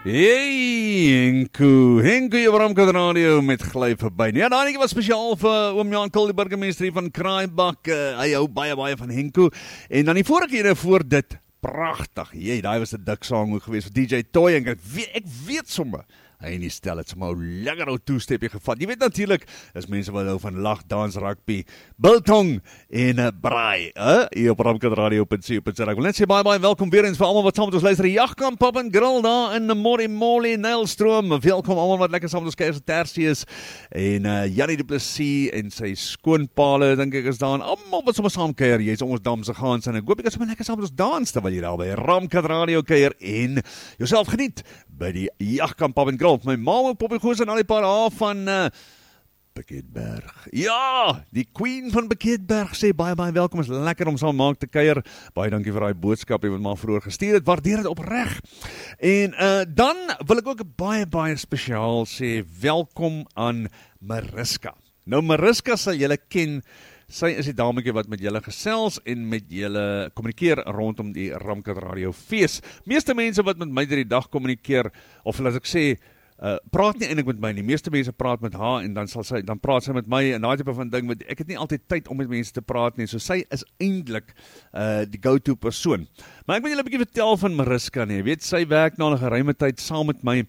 Hey, Henko, jy waarom kan radio met gly verby. Ja, daai was spesiaal vir oom Jan Kul, die burgemeester van Kraaibak. Hy hou baie van Henko. En dan die vorige keer voor dit, pragtig. Jy, daai was 'n dik sang ook geweest vir DJ Toy en ek weet sommer. Hy nie stel het sommer lekker ou toestepie gevat. Jy weet natuurlik, is mense wat hou van lag, dans, rugby, biltong en braai. Hier op ramkadradio.co.za. Ek wil net sê baie welkom weer eens vir almal wat saam met ons luister. Jagkamp Pub and Grill daar in Morimolle, Nelstroom. Welkom almal wat lekker saam met ons kuier se Tersius en Jannie Du Plessis en sy skoonpaale, dink ek is daar. Almal wat sommer saam kuier. Jy's ons damse gaans en ek hoop jy kan sommer lekker saam met ons dans terwyl jy daar by Ramkadradio kuier en jouself geniet by die Jagkamp Pub and Grill. My ma en Poppie Goos en al die paar haar van Beketberg. Ja, die queen van Beketberg sê baie welkom, is lekker om saam maak te kuier. Baie dankie vir daai boodskap wat maar vroeër gestuur het, waardeer dit opreg. En dan wil ek ook baie spesiaal sê welkom aan Mariska. Nou Mariska sal julle ken. Sy is die dametjie wat met julle gesels en met julle kommunikeer rondom die Ramkat Radio fees. Meeste mense wat met my deur die dag kommunikeer, of as ek sê praat nie eintlik met my nie. Meeste mense praat met haar en dan praat sy met my en daai tipe van ding, want ek het nie altyd tyd om met mense te praat nie. So sy is eintlik die go-to persoon. Maar ek wil julle 'n bietjie vertel van Mariska nie. Jy weet, sy werk nou 'n geruime tyd saam met my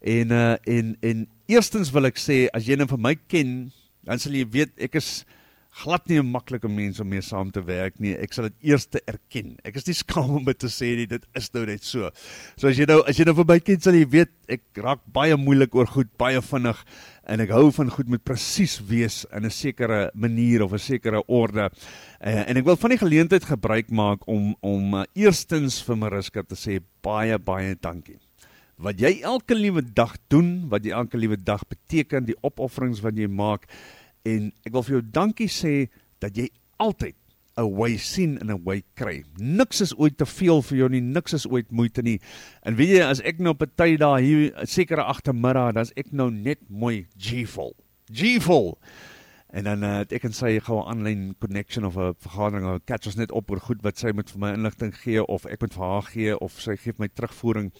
en eerstens wil ek sê, as jy nou vir my ken, dan sal jy weet ek is glad nie 'n maklike mens om mee saam te werk nie. Ek sal dit eers erken. Ek is nie skaam om dit te sê nie, dit is nou net so. So as jy nou verby ken, sal jy weet, ek raak baie moeilik oor goed, baie vinnig, en ek hou van goed met presies wees in 'n sekere manier of 'n sekere orde. En ek wil van die geleentheid gebruik maak om eerstens vir Mariska te sê baie dankie. Wat jy elke liewe dag doen, wat jy elke liewe dag beteken, die opofferings wat jy maak. En ek wil vir jou dankie sê dat jy altyd 'n way sien en 'n way kry. Niks is ooit te veel vir jou nie, niks is ooit moeite nie. En weet jy, as ek nou party daar hier, sekere agtermiddag, dan is ek nou net mooi G-vol. En dan het ek en sy gou 'n aanlyn connection of 'n vergadering, of catch ons net op oor goed wat sy moet vir my inligting gee, of ek moet vir haar gee, of sy gee my terugvoering.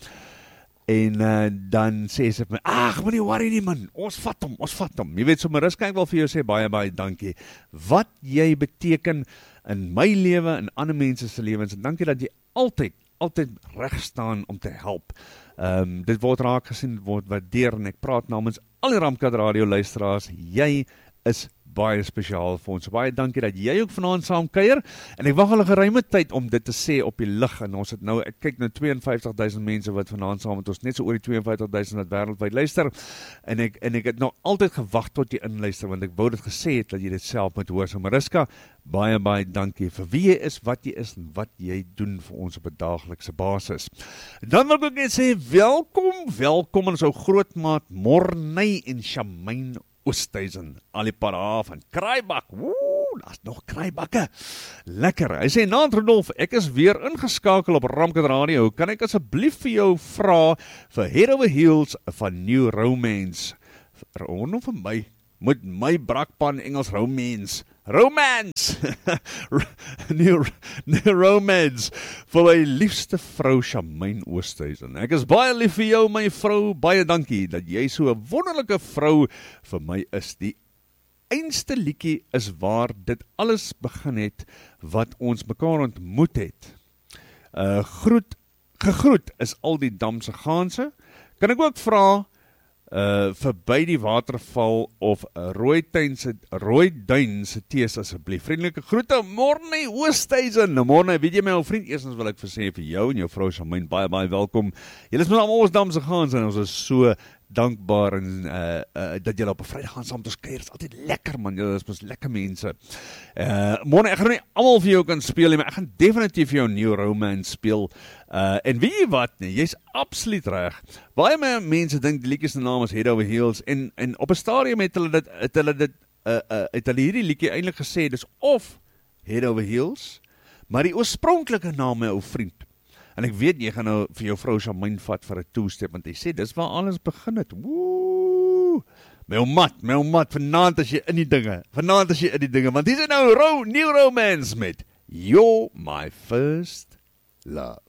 En dan sê sy vir my, moenie worry nie man, ons vat hom. Jy weet, so Mariska, ek wil vir jou sê baie dankie. Wat jy beteken in my lewe, in ander mense se lewens, en dankie dat jy altyd reg staan om te help. Dit word raak gesien, word waardeer, en ek praat namens al die Ramkat Radio luisteraars, jy is baie spesiaal vir ons. Baie dankie dat jy ook vanaand saam kuier, en ek wag al 'n geruime tyd om dit te sê op die lig, en ons het nou, ek kyk nou 52.000 mense wat vanaand saam met ons, net so oor die 52.000 wat wêreldwyd luister, en ek het nou altyd gewag tot jy inluister, want ek wou dit gesê het, dat jy dit self moet hoor. So Mariska, baie dankie vir wie jy is, wat jy is, en wat jy doen vir ons op 'n daaglikse basis. Dan wil ek net sê, welkom aan ons ou grootmaat Morney en Shamaine Oosthuizen, al die para van Kraaibak. Daar's nog Kraaibakke. Lekker. Hy sê, Naand Rudolf, ek is weer ingeskakel op Ramkat Radio. Kan ek asseblief vir jou vra vir Head Over Heels van New Romance? Rondom vir my, met my brakpan Engels Romance. New Romance vir my liefste vrou Shamaine Oosthuizen. Ek is baie lief vir jou, my vrou. Baie dankie dat jy so 'n wonderlike vrou vir my is. Die einste liedjie is waar dit alles begin het wat ons mekaar ontmoet het. Gegroet is al die damse gaanse. Kan ek ook vra verby die waterval of Rooiduin se tees asseblief. Vriendelike groete, Morney Oosthuizen. Nou Morney, weet jy my ou vriend, eerstens wil ek sê vir jou en jou vrou Shamaine baie welkom. Julle is met almal ons damse gaans en ons is so dankbaar en dat julle op 'n Vrydag gaan saam met ons kuier. Is altyd lekker man, julle is mos lekker mense. Morney, ek gaan nie almal vir jou kan speel nie, maar ek gaan definitief vir jou New Romance speel. En weet jy wat nie, jy's absoluut reg. Baie mense dink die liedjie se naam is Head Over Heels en op 'n stadium het hulle hierdie liedjie eintlik gesê dis of Head Over Heels, maar die oorspronklike naam, my ou vriend. En ek weet jy gaan nou vir jou vrou Shamaine vat vir 'n two-step, want hy sê dis waar alles begin het. My mat, vanaand as jy in die dinge, want hier is nou New Romance met You're My First Love.